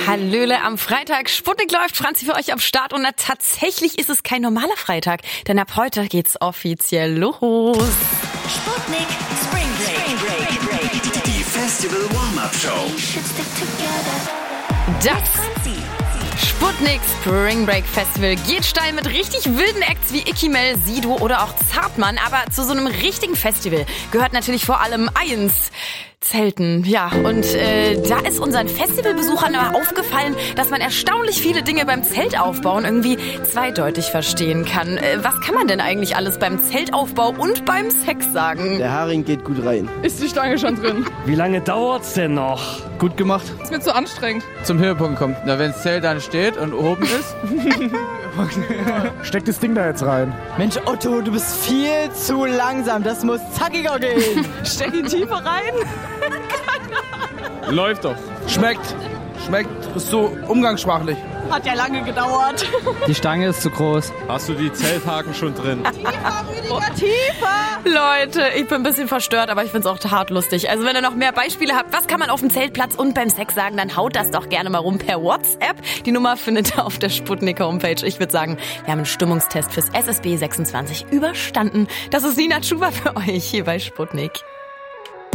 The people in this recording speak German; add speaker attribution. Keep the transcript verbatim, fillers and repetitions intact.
Speaker 1: Hallöle am Freitag. Sputnik läuft, Franzi für euch am Start. Und na, tatsächlich ist es kein normaler Freitag, denn ab heute geht's offiziell los.
Speaker 2: Sputnik Spring Break.
Speaker 3: Die Festival Warm-Up Show.
Speaker 1: Das Sputnik Spring Break Festival geht steil mit richtig wilden Acts wie Icky Mel, Sido oder auch Zartmann. Aber zu so einem richtigen Festival gehört natürlich vor allem eins: Zelten. Ja, und äh, da ist unseren Festivalbesuchern aber aufgefallen, dass man erstaunlich viele Dinge beim Zeltaufbauen irgendwie zweideutig verstehen kann. Äh, was kann man denn eigentlich alles beim Zeltaufbau und beim Sex sagen?
Speaker 4: Der Haring geht gut rein.
Speaker 5: Ist die Stange schon drin?
Speaker 6: Wie lange dauert's denn noch?
Speaker 4: Gut gemacht.
Speaker 5: Ist mir zu anstrengend.
Speaker 7: Zum Höhepunkt kommt. Na, wenn das Zelt dann steht und oben ist.
Speaker 6: Steck das Ding da jetzt rein.
Speaker 8: Mensch, Otto, du bist viel zu langsam. Das muss zackiger gehen.
Speaker 5: Steck ihn tiefer rein.
Speaker 7: Läuft doch.
Speaker 4: Schmeckt. Schmeckt. Ist so umgangssprachlich.
Speaker 5: Hat ja lange gedauert.
Speaker 8: Die Stange ist zu groß.
Speaker 7: Hast du die Zelthaken schon drin?
Speaker 5: Tiefer, Rüdiger, tiefer.
Speaker 1: Leute, ich bin ein bisschen verstört, aber ich find's auch hart lustig. Also wenn ihr noch mehr Beispiele habt, was kann man auf dem Zeltplatz und beim Sex sagen, dann haut das doch gerne mal rum per WhatsApp. Die Nummer findet ihr auf der Sputnik Homepage. Ich würde sagen, wir haben einen Stimmungstest fürs S S B sechsundzwanzig überstanden. Das ist Nina Tschuba für euch hier bei Sputnik.